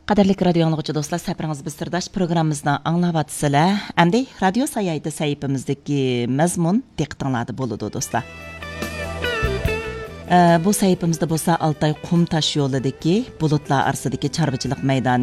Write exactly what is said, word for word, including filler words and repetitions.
Qadarlik radio anlıqçı dostlar, səpiriniz biz sirdaş programımızda anlavatsılar. Əmdi radio sayaydı səhifimizdeki məzmun diqqətinizdə boludu dostlar. Ee, bu səhifimizdə bolsa Altay Qum Taş yolidagi bulutlar arasidagi chorvachilik maydoni